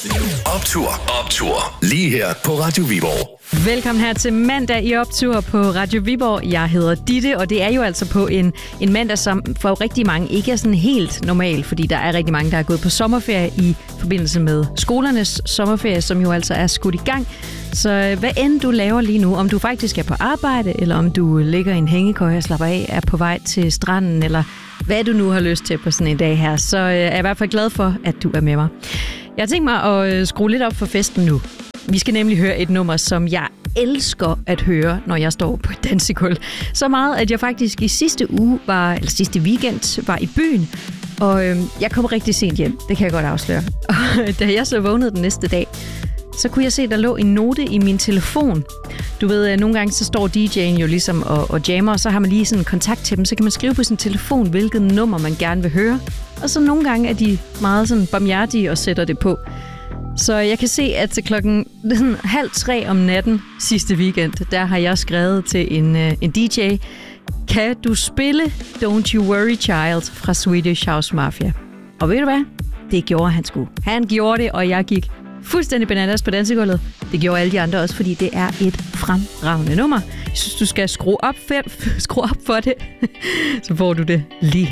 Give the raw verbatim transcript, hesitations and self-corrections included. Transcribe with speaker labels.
Speaker 1: Optur, optur. Lige her på Radio Viborg.
Speaker 2: Velkommen her til mandag i Optur på Radio Viborg. Jeg hedder Ditte, og det er jo altså på en, en mandag, som for rigtig mange ikke er sådan helt normal, fordi der er rigtig mange, der er gået på sommerferie i forbindelse med skolernes sommerferie, som jo altså er skudt i gang. Så hvad end du laver lige nu, om du faktisk er på arbejde, eller om du ligger i en hængekøje og slapper af, er på vej til stranden, eller hvad du nu har lyst til på sådan en dag her, så er jeg i hvert fald glad for, at du er med mig. Jeg har tænkt mig at skrue lidt op for festen nu. Vi skal nemlig høre et nummer, som jeg elsker at høre, når jeg står på et dansegulv. Så meget, at jeg faktisk i sidste uge var, eller sidste weekend var i byen, og øh, jeg kom rigtig sent hjem. Det kan jeg godt afsløre. Og da jeg så vågnede den næste dag, så kunne jeg se, at der lå en note i min telefon. Du ved, nogle gange så står D J'en jo ligesom og, og jammer, og så har man lige sådan en kontakt til dem. Så kan man skrive på sin telefon, hvilket nummer man gerne vil høre. Og så nogle gange er de meget sådan barmhjertige og sætter det på. Så jeg kan se, at til klokken halv tre om natten sidste weekend, der har jeg skrevet til en, en D J, kan du spille Don't You Worry Child fra Swedish House Mafia? Og ved du hvad? Det gjorde han sgu. Han gjorde det, og jeg gik fuldstændig bananas på dansegulvet. Det gjorde alle de andre også, fordi det er et fremragende nummer. Jeg synes, du skal skrue op, fem, skrue op for det, så får du det lige